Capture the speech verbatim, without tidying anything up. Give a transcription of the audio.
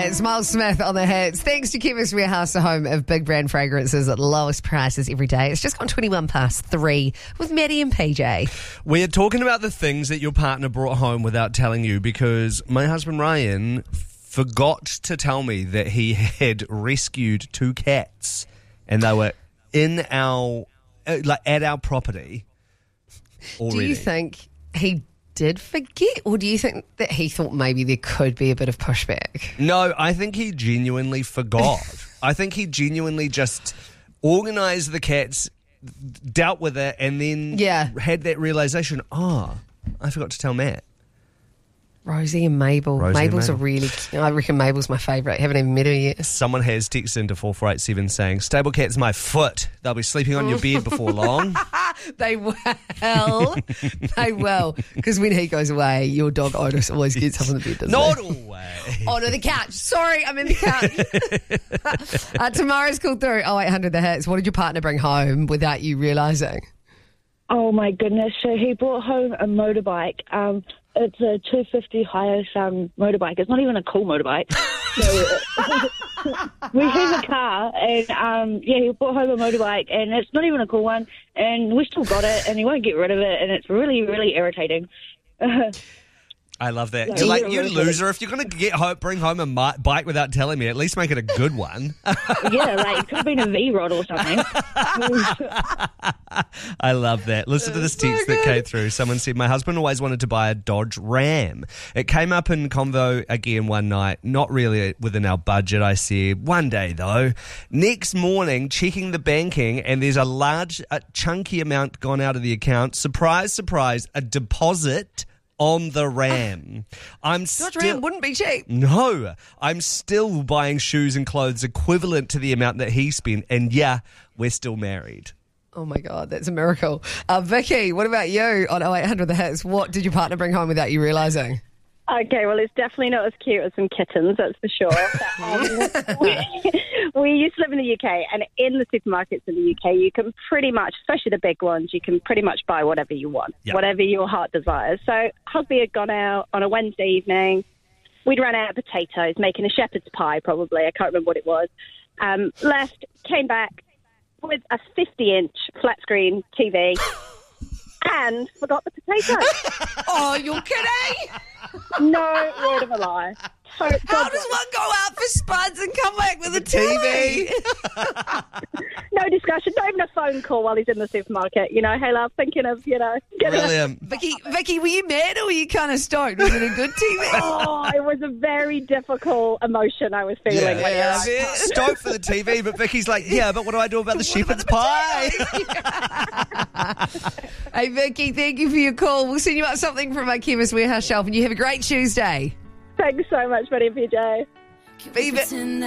It's Miles Smith on the hits. Thanks to Chemist Warehouse, the home of big brand fragrances at the lowest prices every day. It's just gone twenty-one past three with Maddie and P J. We're talking about the things that your partner brought home without telling you, because my husband Ryan forgot to tell me that he had rescued two cats and they were in our, like, at our property already. Do you think he did forget, or do you think that he thought maybe there could be a bit of pushback? No, I think he genuinely forgot. I think he genuinely just organised the cats, dealt with it, and then yeah. had that realisation, oh, I forgot to tell Matt. Rosie and Mabel. Rosie Mabel's and Mabel. a really, I reckon Mabel's my favourite. Haven't even met her yet. Someone has texted into four four eight seven saying, stable cat's my foot. They'll be sleeping on your bed before long. They will. They will. Because when he goes away, your dog Otis always gets up on the bed, doesn't Not he? always. Oh, no, the couch. Sorry, I'm in the couch. uh, tomorrow's called through oh eight hundred the hits. What did your partner bring home without you realising? Oh, my goodness. So he brought home a motorbike. Um, it's a two fifty Hiace um, motorbike. It's not even a cool motorbike. So we have a car, and um, yeah, he brought home a motorbike, and it's not even a cool one, and we still got it, and he won't get rid of it, and it's really, really irritating. I love that. Yeah, You're like, yeah, you really loser. If you're going to get home, bring home a mi- bike without telling me, at least make it a good one. Yeah, like it could have been a V-Rod or something. I love that. Listen to this text that came through. Someone said, my husband always wanted to buy a Dodge Ram. It came up in convo again one night. Not really within our budget, I said. One day, though. Next morning, checking the banking, and there's a large, a chunky amount gone out of the account. Surprise, surprise, a deposit on the Ram. I'm Dodge still Ram wouldn't be cheap. No, I'm still buying shoes and clothes equivalent to the amount that he spent, and yeah, we're still married. Oh my God, that's a miracle. Uh, Vicky, what about you on oh eight hundred the hits? What did your partner bring home without you realising? Okay, well, it's definitely not as cute as some kittens, that's for sure. But, um, we, we used to live in the U K, and in the supermarkets in the U K, you can pretty much, especially the big ones, you can pretty much buy whatever you want, yep. whatever your heart desires. So husband had gone out on a Wednesday evening. We'd run out of potatoes, making a shepherd's pie probably. I can't remember what it was. Um, left, came back with a fifty-inch flat-screen T V and forgot the potatoes. Oh, you're kidding? No word of a lie. So, How does one go out for spuds and come back with a T V? No discussion, not even a phone call while he's in the supermarket. You know, hey love, thinking of, you know, getting Brilliant. Vicky, Vicky, were you mad or were you kind of stoked? Was it a good T V? Oh, it was a very difficult emotion I was feeling. Yeah, when yeah. Stoked for the T V, but Vicky's like, yeah, but what do I do about the shepherd's pie? Hey, Vicky, thank you for your call. We'll send you out something from our Chemist Warehouse shelf, and you have a great Tuesday. Thanks so much, buddy P J. Be